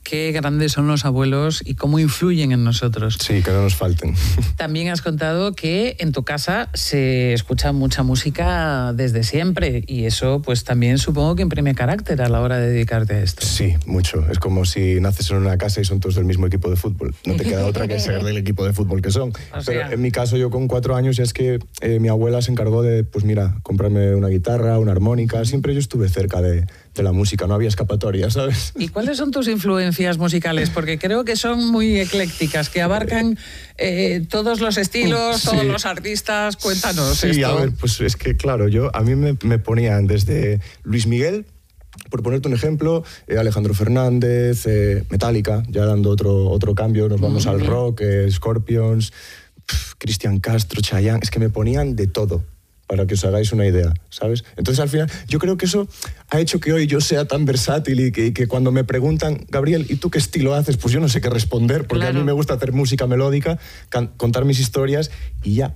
qué grandes son los abuelos y cómo influyen en nosotros. Sí, que no nos falten. También has contado que en tu casa se escucha mucha música desde siempre y eso pues también supongo que imprime carácter a la hora de dedicarte a esto. Sí, mucho. Es como si naces en una casa y son todos del mismo equipo de fútbol. No te queda otra que ser del equipo de fútbol que son. O sea, pero en mi caso, yo con 4 años ya es que mi abuela se encargó de, pues mira, comprarme una guitarra, una armónica. Siempre yo estuve cerca de la música, no había escapatoria, ¿sabes? ¿Y cuáles son tus influencias musicales? Porque creo que son muy eclécticas, que abarcan todos los estilos, Sí. todos los artistas. Cuéntanos Sí, esto. a ver, pues es que claro, a mí me ponían desde Luis Miguel, por ponerte un ejemplo, Alejandro Fernández, Metallica, ya dando otro cambio, nos vamos al rock, Scorpions, Cristian Castro, Chayanne, es que me ponían de todo, para que os hagáis una idea, ¿sabes? Entonces, al final, yo creo que eso ha hecho que hoy yo sea tan versátil y que cuando me preguntan, Gabriel, ¿y tú qué estilo haces? Pues yo no sé qué responder, porque Claro. a mí me gusta hacer música melódica, contar mis historias y ya.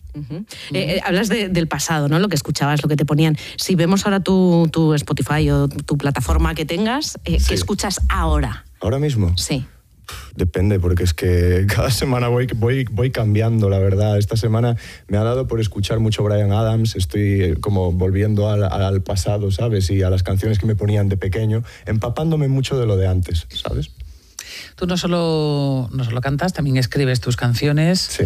Hablas del pasado, ¿no? Lo que escuchabas, lo que te ponían. Si vemos ahora tu Spotify o tu plataforma que tengas, Sí. ¿qué escuchas ahora? ¿Ahora mismo? Sí. Depende, porque es que cada semana voy cambiando, la verdad. Esta semana me ha dado por escuchar mucho Bryan Adams, estoy como volviendo al pasado, ¿sabes? Y a las canciones que me ponían de pequeño, empapándome mucho de lo de antes, ¿sabes? Tú no solo cantas, también escribes tus canciones. Sí.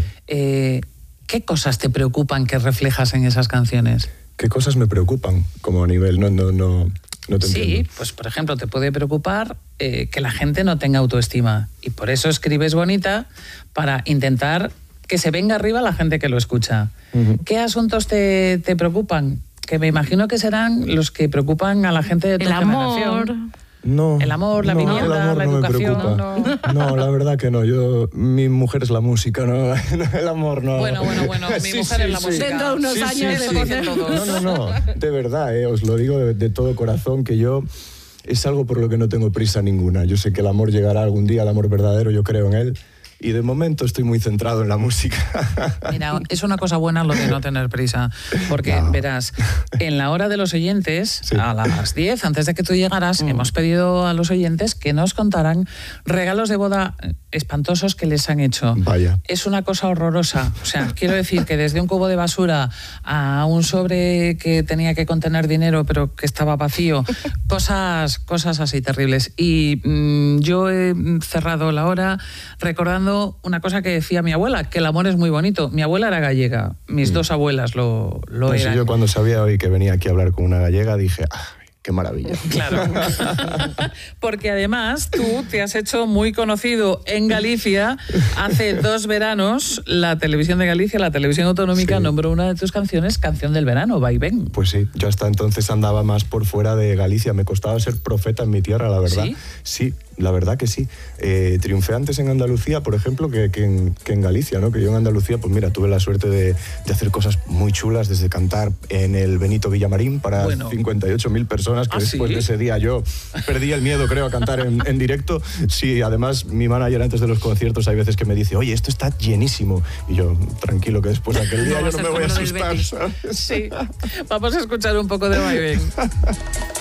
¿Qué cosas te preocupan que reflejas en esas canciones? ¿Qué cosas me preocupan como a nivel? No te Sí, entiendo. pues por ejemplo, te puede preocupar que la gente no tenga autoestima y por eso escribes Bonita, para intentar que se venga arriba la gente que lo escucha. ¿Qué asuntos te preocupan? Que me imagino que serán los que preocupan a la gente de tu El amor. generación. No, El amor, la no, vivienda, el amor la no educación, me preocupa. no. No, la verdad que no. Mi mujer es la música, no el amor no. Bueno, mi Sí, mujer es la sí, música. Dentro de unos años se de dicen todos. No, de verdad, os lo digo de todo corazón, que yo es algo por lo que no tengo prisa ninguna. Yo sé que el amor llegará algún día, el amor verdadero, yo creo en él. Y de momento estoy muy centrado en la música. Mira, es una cosa buena lo de no tener prisa, porque verás, en la hora de los oyentes, Sí. a las 10, antes de que tú llegaras, hemos pedido a los oyentes que nos contaran regalos de boda espantosos que les han hecho. Vaya. Es una cosa horrorosa. O sea, quiero decir que desde un cubo de basura a un sobre que tenía que contener dinero pero que estaba vacío, cosas así terribles. Y yo he cerrado la hora recordando una cosa que decía mi abuela, que el amor es muy bonito. Mi abuela era gallega, mis dos abuelas lo Pues eran. yo cuando sabía hoy que venía aquí a hablar con una gallega dije, qué maravilla. Claro. Porque además tú te has hecho muy conocido en Galicia. Hace 2 veranos, la televisión de Galicia, la televisión autonómica, Sí. nombró una de tus canciones Canción del Verano, Vaivén. Pues sí, yo hasta entonces andaba más por fuera de Galicia. Me costaba ser profeta en mi tierra, la verdad. ¿Sí? Sí, la verdad que sí. Triunfé antes en Andalucía, por ejemplo, que en Galicia, ¿no? Que yo en Andalucía, pues mira, tuve la suerte de hacer cosas muy chulas, desde cantar en el Benito Villamarín para 58.000 personas, que después ¿sí? de ese día yo perdí el miedo, creo, a cantar en directo. Sí, además, mi manager antes de los conciertos hay veces que me dice, oye, esto está llenísimo. Y yo, tranquilo, que después de aquel día No va yo a no ser me voy a como lo del asustar, Betis. ¿sabes? Sí. Vamos a escuchar un poco de Vaivén.